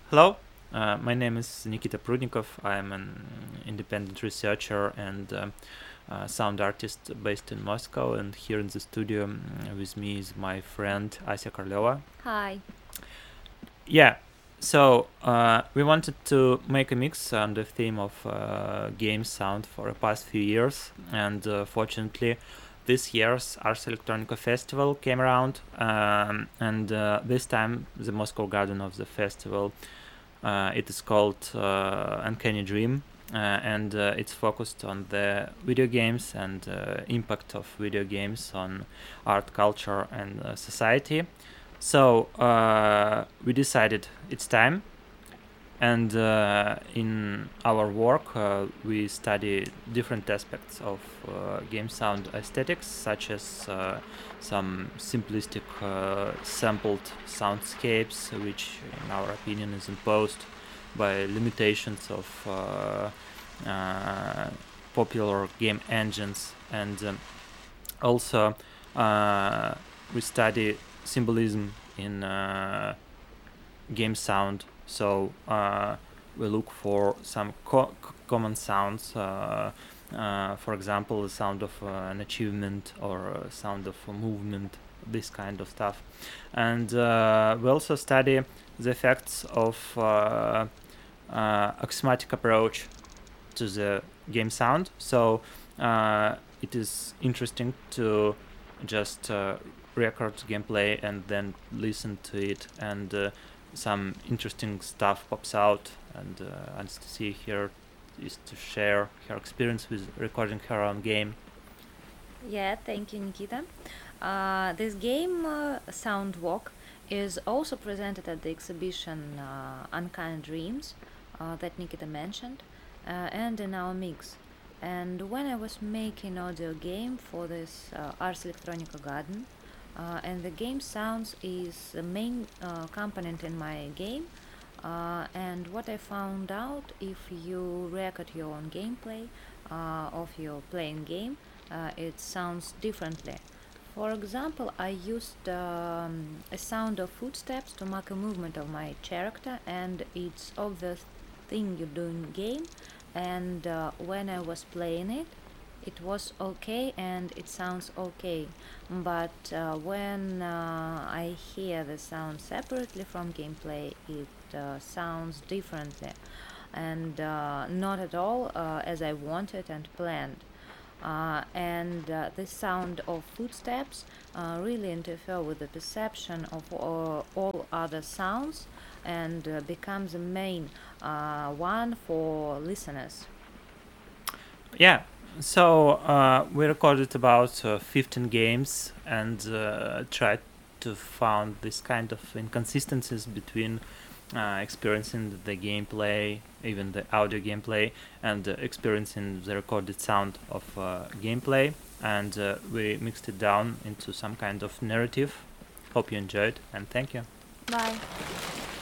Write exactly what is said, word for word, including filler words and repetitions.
Hello, uh, my name is Nikita Prudnikov. I'm an independent researcher and um, uh, sound artist based in Moscow. And here in the studio um, with me is my friend Asya Karlova. Hi. Yeah, so uh, we wanted to make a mix on the theme of uh, game sound for the past few years, and uh, fortunately, this year's Ars Electronica Festival came around, um, and uh, this time the Moscow Garden of the festival. Uh, it is called uh, Uncanny Dream, uh, and uh, it's focused on the video games and uh, impact of video games on art, culture, and uh, society. So uh, we decided it's time, and uh, in our work uh, we study different aspects of uh, game sound aesthetics, such as uh, some simplistic uh, sampled soundscapes, which in our opinion is imposed by limitations of uh, uh, popular game engines, and um, also uh, we study symbolism in uh, game sound. So uh, we look for some co- common sounds. Uh, uh, for example, the sound of uh, an achievement or a sound of a movement, this kind of stuff. And uh, we also study the effects of uh, uh, axiomatic approach to the game sound. So uh, it is interesting to just uh, record gameplay and then listen to it, and uh, some interesting stuff pops out. And uh, Anastasia here is to share her experience with recording her own game. Yeah, thank you, Nikita. Uh, this game, uh, Soundwalk, is also presented at the exhibition uh, Uncanny Dreams uh, that Nikita mentioned, uh, and in our mix. And when I was making audio game for this uh, Ars Electronica Garden, uh, and the game sounds is the main uh, component in my game. Uh, and what I found out, if you record your own gameplay uh, of your playing game, uh, it sounds differently. For example, I used um, a sound of footsteps to mark a movement of my character, and it's obvious thing you do in game. And uh, when I was playing it, it was okay and it sounds okay. But uh, when uh, I hear the sound separately from gameplay, it uh, sounds differently and uh, not at all uh, as I wanted and planned. Uh, and uh, the sound of footsteps uh, really interfere with the perception of uh, all other sounds and uh, becomes the main uh, one for listeners. Yeah, so uh, we recorded about uh, fifteen games and uh, tried to find this kind of inconsistencies between uh, experiencing the gameplay, even the audio gameplay, and uh, experiencing the recorded sound of uh, gameplay. And uh, we mixed it down into some kind of narrative. Hope you enjoyed, and thank you. Bye.